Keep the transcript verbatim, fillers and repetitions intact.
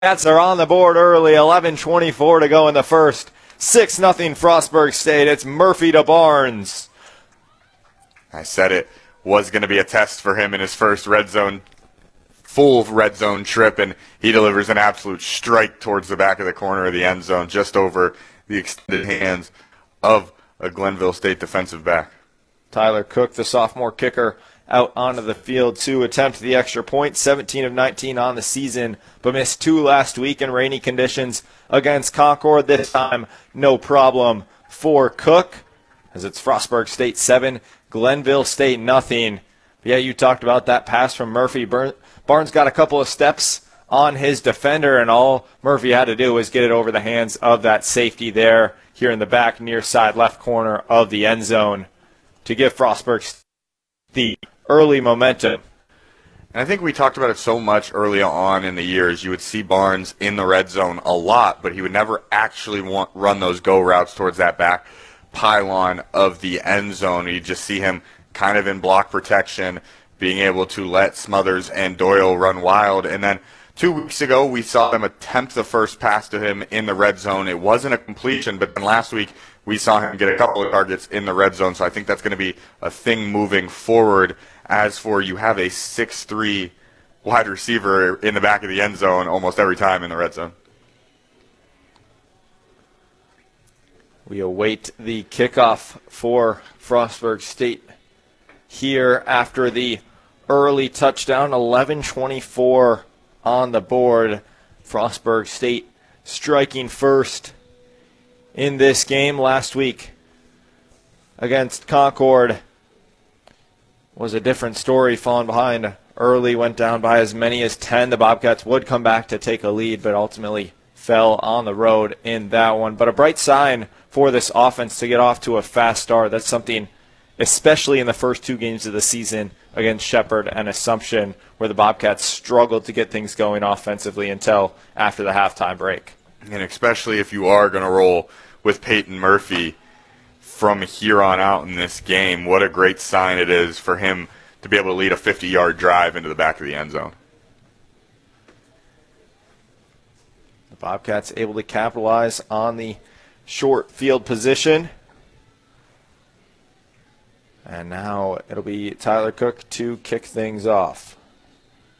Bobcats are on the board early, eleven twenty-four to go in the first. six nothing Frostburg State. It's Murphy to Barnes. I said it was going to be a test for him in his first red zone, full red zone trip, and he delivers an absolute strike towards the back of the corner of the end zone, just over the extended hands of a Glenville State defensive back. Tyler Cook, the sophomore kicker, out onto the field to attempt the extra point, seventeen of nineteen on the season, but missed two last week in rainy conditions against Concord. This time, no problem for Cook, as it's Frostburg State seven, Glenville State nothing. Yeah, you talked about that pass from Murphy. Barnes got a couple of steps on his defender, and all Murphy had to do was get it over the hands of that safety there, here in the back near side left corner of the end zone, to give Frostburg the early momentum. And I think we talked about it so much early on in the years. You would see Barnes in the red zone a lot, but he would never actually want, run those go routes towards that back pylon of the end zone. You just see him kind of in block protection, being able to let Smothers and Doyle run wild. And then two weeks ago, we saw them attempt the first pass to him in the red zone. It wasn't a completion, but then last week we saw him get a couple of targets in the red zone. So I think that's going to be a thing moving forward. As for you have a six three wide receiver in the back of the end zone almost every time in the red zone. We await the kickoff for Frostburg State here after the early touchdown, eleven twenty-four on the board. Frostburg State striking first in this game. Last week against Concord was a different story, falling behind early, went down by as many as ten. The Bobcats would come back to take a lead, but ultimately fell on the road in that one. But a bright sign for this offense to get off to a fast start. That's something, especially in the first two games of the season against Shepherd and Assumption, where the Bobcats struggled to get things going offensively until after the halftime break. And especially if you are going to roll with Peyton Murphy from here on out in this game, what a great sign it is for him to be able to lead a fifty-yard drive into the back of the end zone. The Bobcats able to capitalize on the short field position. And now it'll be Tyler Cook to kick things off.